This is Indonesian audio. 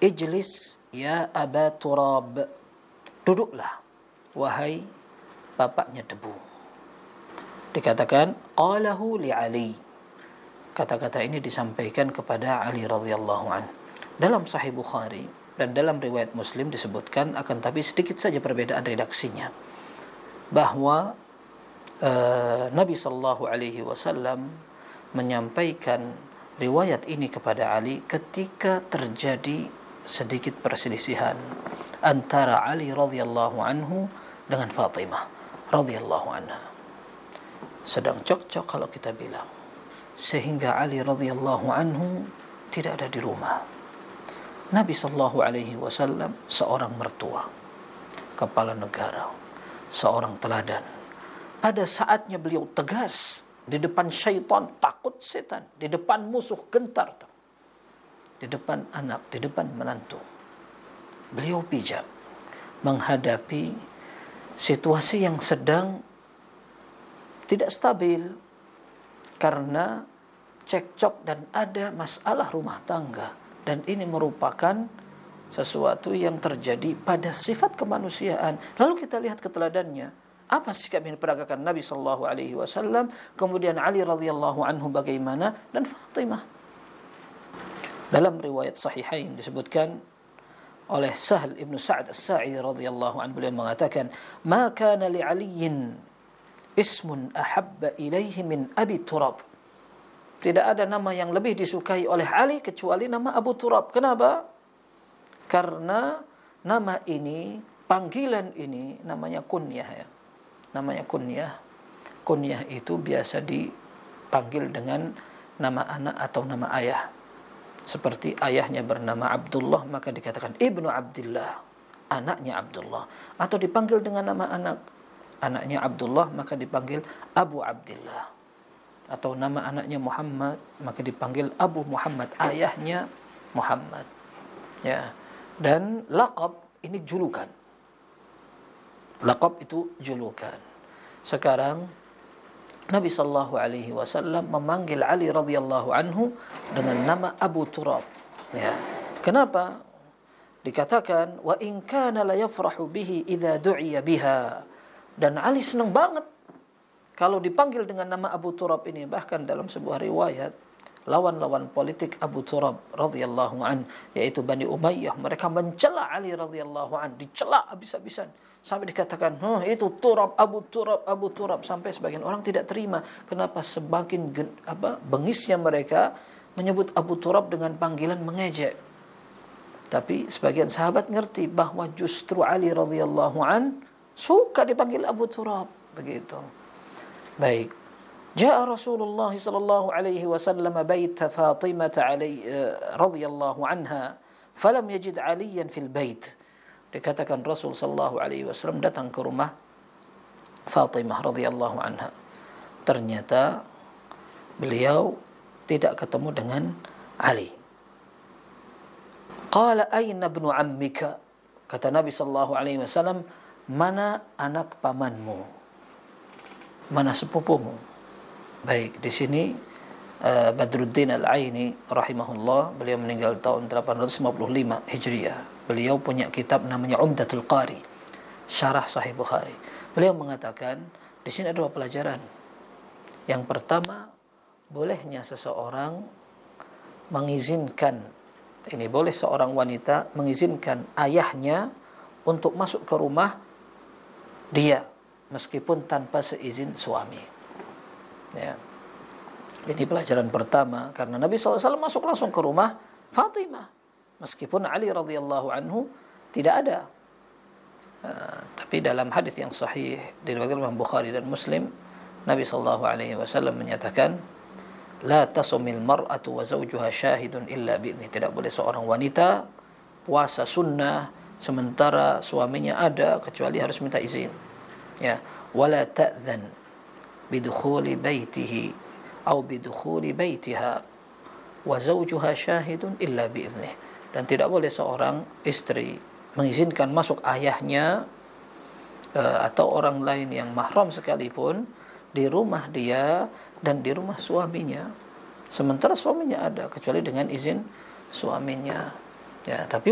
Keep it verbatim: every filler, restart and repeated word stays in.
ijlis ya Aba Turab, duduklah wahai bapaknya debu. Dikatakan qalahu li Ali, kata-kata ini disampaikan kepada Ali radhiyallahu an. Dalam Sahih Bukhari dan dalam riwayat Muslim disebutkan, akan tapi sedikit saja perbedaan redaksinya, bahwa uh, Nabi sallallahu alaihi wasallam menyampaikan riwayat ini kepada Ali ketika terjadi sedikit perselisihan antara Ali radhiyallahu anhu dengan Fatimah radhiyallahu anha. Sedang cocok kalau kita bilang, sehingga Ali radhiyallahu anhu tidak ada di rumah. Nabi sallallahu alaihi wasallam seorang mertua, kepala negara, seorang teladan. Pada saatnya beliau tegas di depan syaitan, takut setan, di depan musuh gentar, di depan anak, di depan menantu. Beliau bijak menghadapi situasi yang sedang tidak stabil karena cekcok dan ada masalah rumah tangga, dan ini merupakan sesuatu yang terjadi pada sifat kemanusiaan. Lalu kita lihat keteladannya, apa sikap yang diperagakan Nabi sallallahu alaihi wasallam, kemudian Ali radhiyallahu anhu bagaimana, dan Fatimah. Dalam riwayat sahihain disebutkan oleh Sahl ibn Sa'd as-Sa'idi radhiyallahu anhu, beliau mengatakan, "Ma kana li Aliyin ismun ahabba ilaihi min Abi Turab." Tidak ada nama yang lebih disukai oleh Ali kecuali nama Abu Turab. Kenapa? Karena nama ini, panggilan ini namanya kunyah ya. Namanya kunyah. Kunyah itu biasa dipanggil dengan nama anak atau nama ayah. Seperti ayahnya bernama Abdullah, maka dikatakan Ibnu Abdullah, anaknya Abdullah. Atau dipanggil dengan nama anak, anaknya Abdullah, maka dipanggil Abu Abdullah. Atau nama anaknya Muhammad, maka dipanggil Abu Muhammad, ayahnya Muhammad. Ya. Dan laqab ini julukan. Laqab itu julukan. Sekarang Nabi sallallahu alaihi wasallam memanggil Ali radhiyallahu anhu dengan nama Abu Turab. Ya. Kenapa? Dikatakan wa in kana la yafrahu bihi idza du'iya biha. Dan Ali senang banget kalau dipanggil dengan nama Abu Turab ini. Bahkan dalam sebuah riwayat, lawan-lawan politik Abu Turab radhiyallahu an, yaitu Bani Umayyah, mereka mencela Ali radhiyallahu an, dicela habis-habisan. Sampai dikatakan, "Huh, itu Turab, Abu Turab, Abu Turab." Sampai sebagian orang tidak terima. Kenapa semakin gen, apa, bengisnya mereka menyebut Abu Turab dengan panggilan mengejek. Tapi sebagian sahabat ngerti bahwa justru Ali radhiyallahu an suka dipanggil Abu Turab. Begitu. Baik. Ja'a Rasulullah sallallahu alaihi wasallam bait Fatimah alaihi radhiyallahu anha, falam yajid Aliyan fil bait. Dikatakan Rasul sallallahu alaihi wasallam datang ke rumah Fatimah radhiyallahu anha. Ternyata beliau tidak ketemu dengan Ali. Qala aina ibnu ammika? Kata Nabi sallallahu alaihi wasallam, mana anak pamanmu? Mana sepupumu? Baik, di sini uh, Badruddin Al-Aini rahimahullah, beliau meninggal tahun delapan ratus lima puluh lima Hijriah. Beliau punya kitab namanya Umdatul Qari, syarah Sahih Bukhari. Beliau mengatakan di sini ada dua pelajaran. Yang pertama, bolehnya seseorang mengizinkan, ini boleh seorang wanita mengizinkan ayahnya untuk masuk ke rumah dia meskipun tanpa seizin suami. Ya. Ini pelajaran pertama, karena Nabi sallallahu alaihi wasallam masuk langsung ke rumah Fatimah meskipun Ali radhiyallahu anhu tidak ada. Uh, tapi dalam hadis yang sahih diriwayatkan oleh Bukhari dan Muslim, Nabi sallallahu alaihi wasallam menyatakan, la tasumil mar'atu wa zawjuha syahidun illa bi'idzni. Tidak boleh seorang wanita puasa sunnah sementara suaminya ada kecuali harus minta izin. Ya, wala ta'dhan bidukhuli baitihi atau bidukhuli baitiha wa zawjuha syahidun illa bi'idzni. Dan tidak boleh seorang istri mengizinkan masuk ayahnya uh, atau orang lain yang mahram sekalipun di rumah dia dan di rumah suaminya sementara suaminya ada, kecuali dengan izin suaminya. Ya, tapi